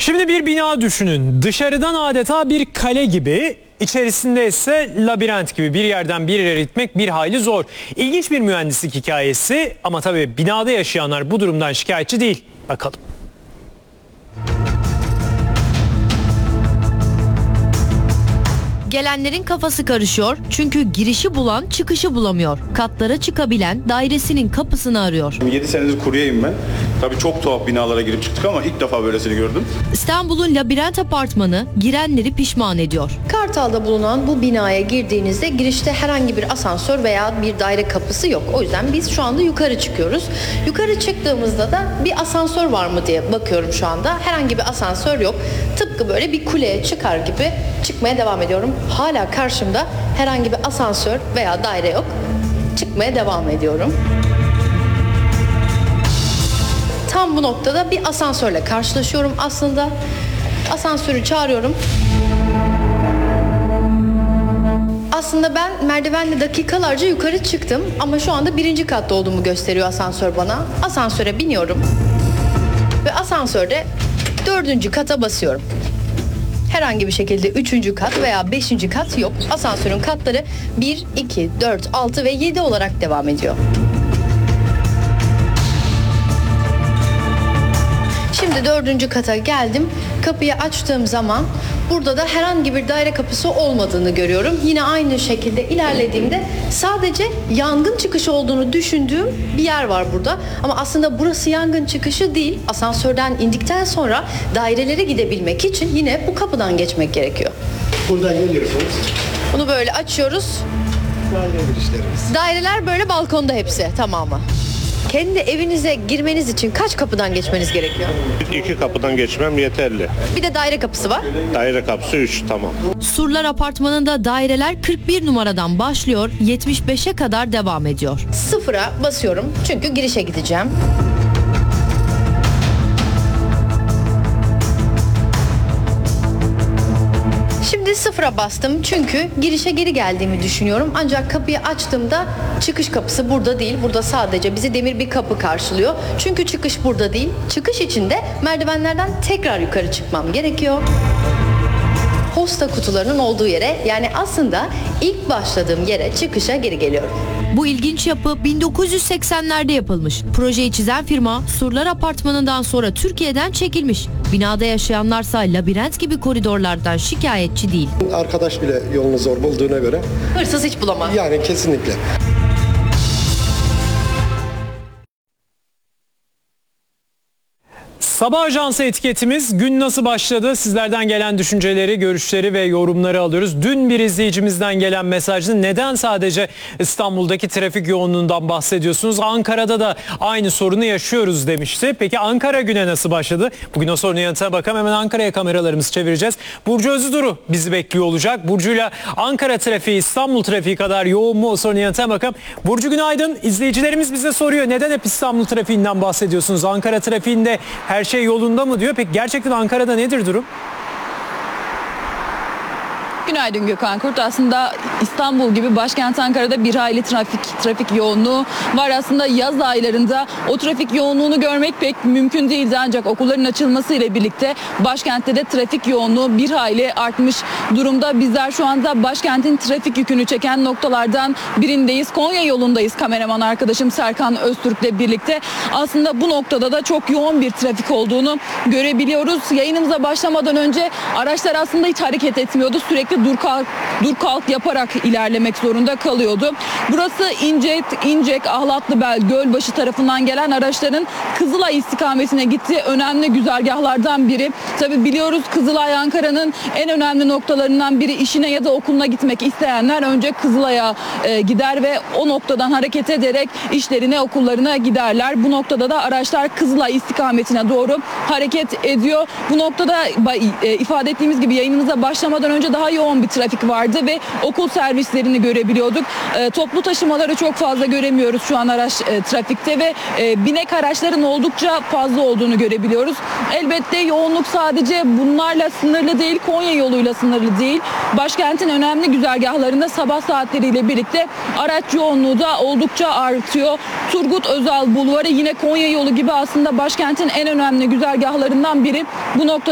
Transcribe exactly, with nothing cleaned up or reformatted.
Şimdi bir bina düşünün. Dışarıdan adeta bir kale gibi, içerisinde ise labirent gibi, bir yerden bir yere gitmek bir hayli zor. İlginç bir mühendislik hikayesi ama tabii binada yaşayanlar bu durumdan şikayetçi değil. Bakalım. Gelenlerin kafası karışıyor çünkü girişi bulan çıkışı bulamıyor. Katlara çıkabilen dairesinin kapısını arıyor. yedi senedir kuryeyim ben. Tabii çok tuhaf binalara girip çıktık ama ilk defa böylesini gördüm. İstanbul'un labirent apartmanı girenleri pişman ediyor. Kartal'da bulunan bu binaya girdiğinizde girişte herhangi bir asansör veya bir daire kapısı yok. O yüzden biz şu anda yukarı çıkıyoruz. Yukarı çıktığımızda da bir asansör var mı diye bakıyorum şu anda. Herhangi bir asansör yok. Tıpkı böyle bir kuleye çıkar gibi çıkmaya devam ediyorum. Hala karşımda herhangi bir asansör veya daire yok. Çıkmaya devam ediyorum. Tam bu noktada bir asansörle karşılaşıyorum aslında. Asansörü çağırıyorum. Aslında ben merdivenle dakikalarca yukarı çıktım ama şu anda birinci katta olduğumu gösteriyor asansör bana. Asansöre biniyorum ve asansörde dördüncü kata basıyorum. Herhangi bir şekilde üçüncü kat veya beşinci kat yok. Asansörün katları bir, iki, dört, altı ve yedi olarak devam ediyor. Şimdi dördüncü kata geldim. Kapıyı açtığım zaman burada da herhangi bir daire kapısı olmadığını görüyorum. Yine aynı şekilde ilerlediğimde sadece yangın çıkışı olduğunu düşündüğüm bir yer var burada. Ama aslında burası yangın çıkışı değil. Asansörden indikten sonra dairelere gidebilmek için yine bu kapıdan geçmek gerekiyor. Buradan geliyorsunuz. Bunu böyle açıyoruz. Daire girişlerimiz. Daireler böyle balkonda hepsi tamamı. Kendi evinize girmeniz için kaç kapıdan geçmeniz gerekiyor? İki kapıdan geçmem yeterli. Bir de daire kapısı var. Daire kapısı üç, tamam. Surlar Apartmanı'nda daireler kırk bir numaradan başlıyor, yetmiş beşe kadar devam ediyor. Sıfıra basıyorum çünkü girişe gideceğim. Şimdi sıfıra bastım çünkü girişe geri geldiğimi düşünüyorum. Ancak kapıyı açtığımda çıkış kapısı burada değil. Burada sadece bizi demir bir kapı karşılıyor. Çünkü çıkış burada değil. Çıkış için de merdivenlerden tekrar yukarı çıkmam gerekiyor. Posta kutularının olduğu yere, yani aslında ilk başladığım yere, çıkışa geri geliyorum. Bu ilginç yapı bin dokuz yüz seksenlerde yapılmış. Projeyi çizen firma Surlar Apartmanı'ndan sonra Türkiye'den çekilmiş. Binada yaşayanlarsa labirent gibi koridorlardan şikayetçi değil. Arkadaş bile yolunu zor bulduğuna göre. Hırsız hiç bulamaz. Yani kesinlikle. Sabah Ajansı etiketimiz gün nasıl başladı? Sizlerden gelen düşünceleri, görüşleri ve yorumları alıyoruz. Dün bir izleyicimizden gelen mesajda neden sadece İstanbul'daki trafik yoğunluğundan bahsediyorsunuz? Ankara'da da aynı sorunu yaşıyoruz demişti. Peki Ankara güne nasıl başladı? Bugün o sorunun yanıtına bakalım. Hemen Ankara'ya kameralarımızı çevireceğiz. Burcu Özüduru bizi bekliyor olacak. Burcu'yla Ankara trafiği İstanbul trafiği kadar yoğun mu? O sorunun yanıtına bakalım. Burcu günaydın. İzleyicilerimiz bize soruyor. Neden hep İstanbul trafiğinden bahsediyorsunuz? Ankara trafiğinde her şey yolunda mı diyor. Peki gerçekten Ankara'da nedir durum? Günaydın Gökhan Kurt. Aslında İstanbul gibi başkent Ankara'da bir hayli trafik trafik yoğunluğu var. Aslında yaz aylarında o trafik yoğunluğunu görmek pek mümkün değildi. Ancak okulların açılması ile birlikte başkentte de trafik yoğunluğu bir hayli artmış durumda. Bizler şu anda başkentin trafik yükünü çeken noktalardan birindeyiz. Konya yolundayız. Kameraman arkadaşım Serkan Öztürk'le birlikte. Aslında bu noktada da çok yoğun bir trafik olduğunu görebiliyoruz. Yayınımıza başlamadan önce araçlar aslında hiç hareket etmiyordu. Sürekli dur kalk, dur kalk yaparak ilerlemek zorunda kalıyordu. Burası İncek, İncek, Ahlatlıbel, Gölbaşı tarafından gelen araçların Kızılay istikametine gittiği önemli güzergahlardan biri. Tabi biliyoruz Kızılay Ankara'nın en önemli noktalarından biri. İşine ya da okuluna gitmek isteyenler önce Kızılay'a e, gider ve o noktadan hareket ederek işlerine, okullarına giderler. Bu noktada da araçlar Kızılay istikametine doğru hareket ediyor. Bu noktada e, ifade ettiğimiz gibi yayınımıza başlamadan önce daha yoğun bir trafik vardı ve okul servislerini görebiliyorduk. E, toplu taşımaları çok fazla göremiyoruz şu an araç e, trafikte ve e, binek araçların oldukça fazla olduğunu görebiliyoruz. Elbette yoğunluk sadece bunlarla sınırlı değil, Konya yoluyla sınırlı değil. Başkentin önemli güzergahlarında sabah saatleriyle birlikte araç yoğunluğu da oldukça artıyor. Turgut Özal Bulvarı yine Konya yolu gibi aslında başkentin en önemli güzergahlarından biri. Bu nokta